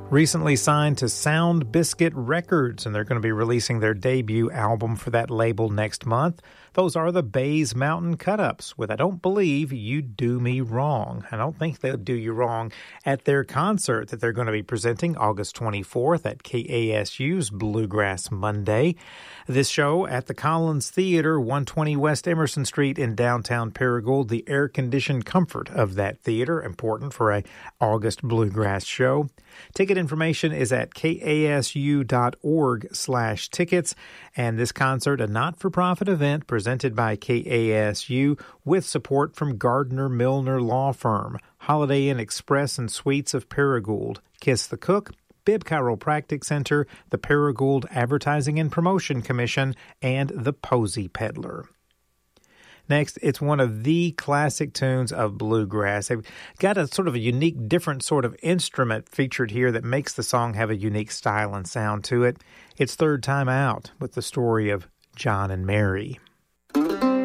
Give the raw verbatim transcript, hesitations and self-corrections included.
recently signed to Sound Biscuit Records, and they're going to be releasing their debut album for that label next month. Those are the Bays Mountain Cut-Ups with I Don't Believe You Do Me Wrong. I don't think they'll do you wrong at their concert that they're going to be presenting August twenty-fourth at K A S U's Bluegrass Monday. This show at the Collins Theater, one twenty West Emerson Street in downtown Paragould. The air-conditioned comfort of that theater, important for a August Bluegrass show. Ticket information is at kasu.org slash tickets. And this concert, a not-for-profit event presented by K A S U with support from Gardner Milner Law Firm, Holiday Inn Express and Suites of Paragould, Kiss the Cook, Bibb Chiropractic Center, the Paragould Advertising and Promotion Commission, and the Posey Peddler. Next, it's one of the classic tunes of bluegrass. They've got a sort of a unique, different sort of instrument featured here that makes the song have a unique style and sound to it. It's Third Time Out with the story of John and Mary.